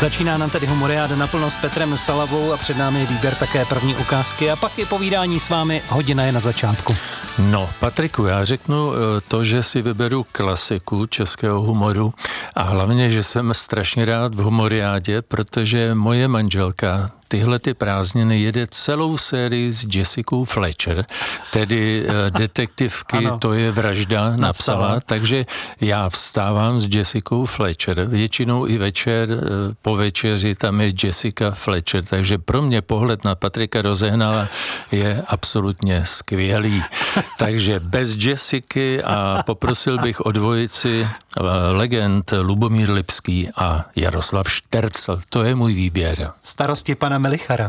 Začíná nám tedy Humoriáda naplno s Petrem Salavou a před námi je výběr také první ukázky a pak je povídání s vámi, hodina je na začátku. No, Patriku, já řeknu to, že si vyberu klasiku českého humoru a hlavně, že jsem strašně rád v Humoriádě, protože moje manželka tyhle ty prázdniny jede celou sérii s Jessicou Fletcher, tedy detektivky, ano, To je vražda, napsala, takže já vstávám s Jessicou Fletcher, většinou i večer, po večeři tam je Jessica Fletcher, takže pro mě pohled na Patrika Rozehnala je absolutně skvělý. Takže bez Jessiky a poprosil bych o dvojici legend Lubomír Lipský a Jaroslav Štercl. To je můj výběr. Starosti pana Melichara.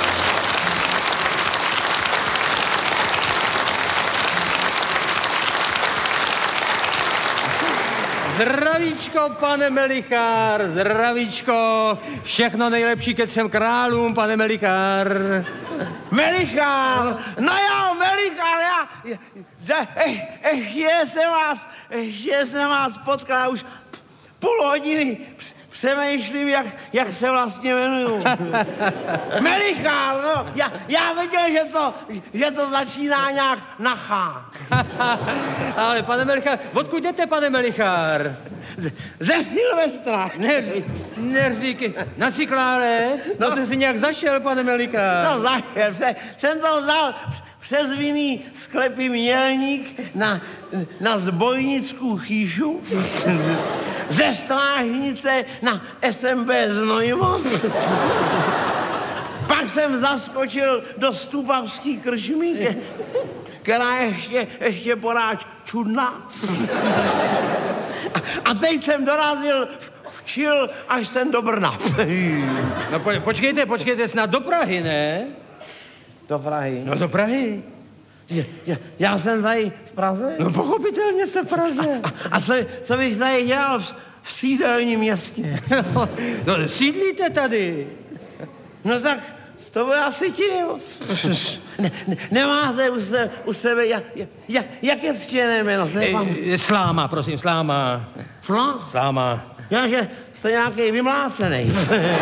Zdravíčko, pane Melichár, zdravíčko, všechno nejlepší ke 3 králům, pane Melichár. Melichár, no jo, Melichár, ještě jsem vás potkal, už půl hodiny přemýšlím, jak se vlastně jmenuju. Melichár, no, já věděl, že to začíná nějak na H. Ale pane Melichár, odkud jdete, pane Melichár? Ze Silvestra. Nervíky, na Ciklále? No, to jsem si nějak zašel, pane Melichár. No zašel, jsem to vzal přes vinný sklepy Mělník na Zbojnickou chýšu, ze Strážnice na SMB Znojmo. Pak jsem zaskočil do Stupavský krčmy, která ještě poráč čudná. A teď jsem dorazil včil až jsem do Brna. No počkejte, snad do Prahy, ne? Do Prahy? No do Prahy. Já jsem tady v Praze? No pochopitelně jste v Praze. A co bych tady dělal v sídelním městě? No sídlíte tady. No tak to bude asi tím. Nemáte u sebe, jak je ctěné jméno? Sláma, prosím, Sláma. Sláma. Že jste nějaký vymlácený.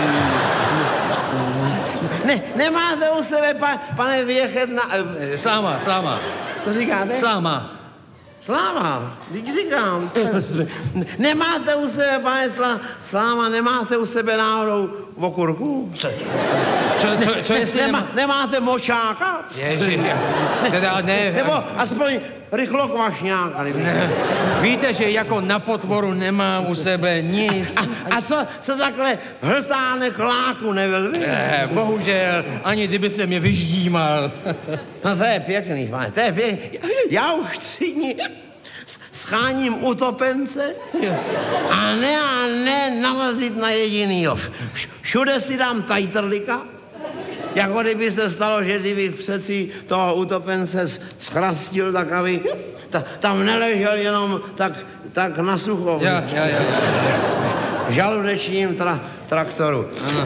Nemáte u sebe, pane Věchet, Sláma. Co říkáte? Sláma, teď říkám. Nemáte u sebe, pane Sláma, nemáte u sebe náhodou okurku? Co jestli nemáte močáka? Ježi, teda ne. Nebo aspoň rychlokvašňáka. Víte, že jako na potvoru nemám u sebe nic. A co takhle hltánek láku nebyl? Bohužel, ani kdyby se mě vyždímal. No to je pěkný, pane, to je pěkný. Já už 3 dní scháním utopence a ne narazit na jedinýho. Všude si dám tajtrlika, jako kdyby se stalo, že kdybych přeci toho utopence schrastil, tak aby tam neležel jenom tak na sucho. Já. V žaludečním traktoru.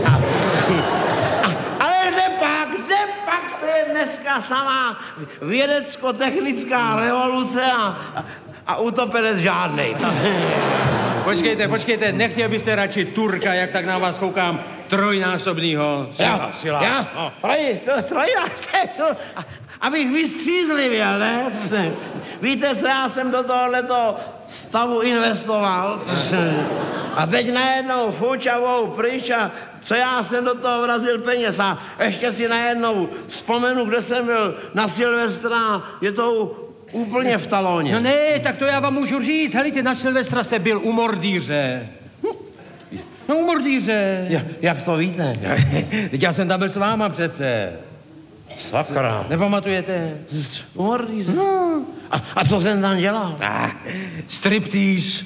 Ale kde pak, to je dneska samá vědecko-technická revoluce a utopenec žádnej. Počkejte, nechtěl byste radši Turka, jak tak na vás koukám, trojnásobnýho sila. Já? No. Trojnásobný, abych vystřízlivěl, ne? Víte, co já jsem do tohoto stavu investoval? A teď najednou fučavou pryč a co já jsem do toho vrazil peněz a ještě si najednou vzpomenu, kde jsem byl na Silvestra, je to úplně v talóně. No ne, tak to já vám můžu říct. Helejte, na Silvestra jste byl u Mordýře. No u Mordýře. Jak to víte? Teď já jsem tam byl s váma přece. Sakra. Nepamatujete? U Mordýře? No. A co jsem tam dělal? Striptease.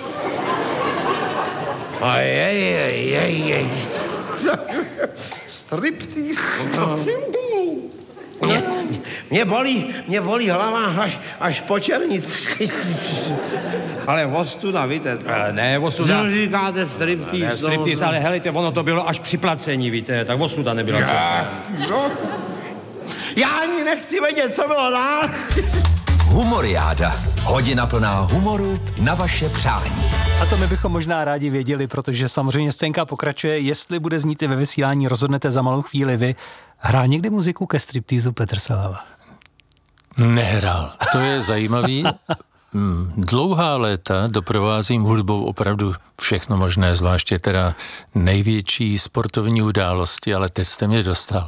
Jej. Striptease. Mě bolí hlava až po černici. Ale ostuda, víte. Ne, ostuda. Co říkáte striptease? Ne, striptease, ale helejte, ono to bylo až při placení, víte, tak ostuda nebyla. Já ani nechci vědět, co bylo dál. Humoriáda. Hodina plná humoru na vaše přání. A to my bychom možná rádi věděli, protože samozřejmě scénka pokračuje. Jestli bude znít i ve vysílání, rozhodnete za malou chvíli vy. Hrál někdy muziku ke striptýzu Petr Salava? Nehrál. To je zajímavý. Dlouhá léta doprovázím hudbou opravdu všechno možné, zvláště teda největší sportovní události, ale teď jste mě dostal.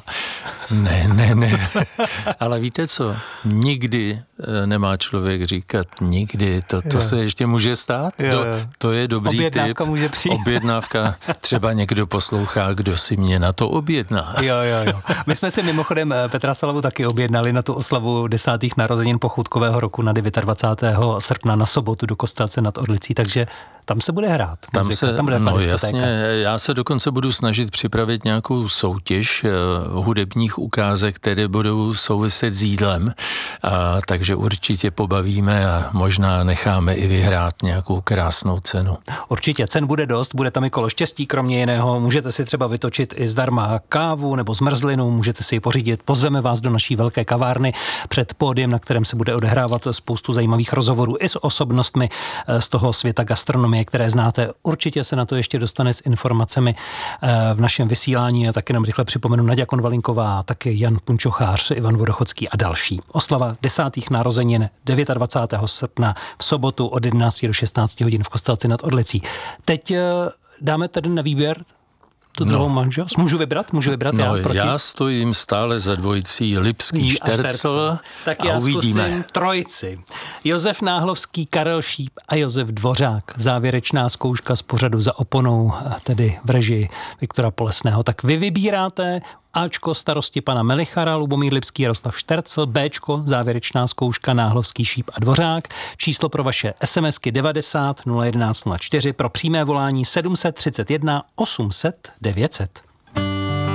Ne. Ale víte co? Nikdy nemá člověk říkat nikdy. To se ještě může stát. To je dobrý objednávka tip. Může přijít. Objednávka. Třeba někdo poslouchá, kdo si mě na to objedná. Jo. My jsme si mimochodem Petra Salavu taky objednali na tu oslavu 10. narozenin pochoutkového roku na 29. srpna na sobotu do Kostelce nad Orlicí, takže tam se bude hrát. Tam bude no jasně, já se dokonce budu snažit připravit nějakou soutěž hudebních ukázek, které budou souviset s jídlem, takže určitě pobavíme a možná necháme i vyhrát nějakou krásnou cenu. Určitě, cen bude dost, bude tam i kolo štěstí, kromě jiného, můžete si třeba vytočit i zdarma kávu nebo zmrzlinu, můžete si ji pořídit, pozveme vás do naší velké kavárny před pódiem, na kterém se bude odehrávat spoustu zajímavých rozhovorů i s osobnostmi z toho světa gastronomie, které znáte. Určitě se na to ještě dostane s informacemi v našem vysílání a taky nám rychle připomenu Naďa Konvalinková, taky Jan Punčochář, Ivan Vodochodský a další. Oslava 10. narozenin 29. srpna v sobotu od 11 do 16 hodin v Kostelci nad Orlicí. Teď dáme tedy na výběr tu druhou manželství. Můžu vybrat já stojím stále za dvojicí Lipský Štercl tak a já uvidíme. Zkusím trojici. Josef Náhlovský, Karel Šíp a Josef Dvořák. Závěrečná zkouška z pořadu Za oponou, tedy v režii Viktora Polesného. Tak vy vybíráte Ačko starosti pana Melichara, Lubomír Lipský, Jaroslav Štercl, Bčko závěrečná zkouška Náhlovský, Šíp a Dvořák. Číslo pro vaše SMSky 90 011 04, pro přímé volání 731 800 900.